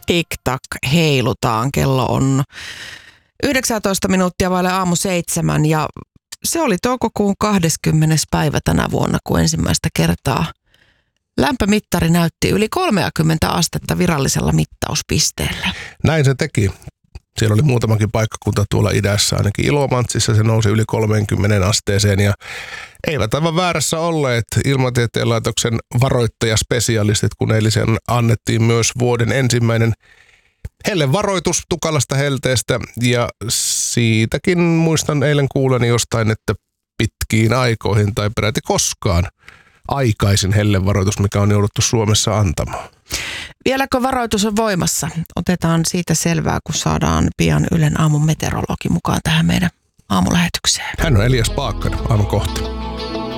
Tik-tak heilutaan. Kello on 19 minuuttia vaille aamu 7 ja se oli toukokuun 20. päivä tänä vuonna, kun ensimmäistä kertaa lämpömittari näytti yli 30 astetta virallisella mittauspisteellä. Näin se teki. Siellä oli muutamankin paikkakunta tuolla idässä, ainakin Ilomantsissa se nousi yli 30 asteeseen ja eivät aivan väärässä olleet Ilmatieteen laitoksen varoittajaspesialistit, kun eilisen annettiin myös vuoden ensimmäinen hellevaroitus tukalasta helteestä ja siitäkin muistan eilen kuuleni jostain, että pitkiin aikoihin tai peräti koskaan aikaisin hellevaroitus, mikä on jouduttu Suomessa antamaan. Vieläkö varoitus on voimassa? Otetaan siitä selvää, kun saadaan pian Ylen aamun meteorologi mukaan tähän meidän aamulähetykseen. Hän on Elias Paakkanen, aivan kohta.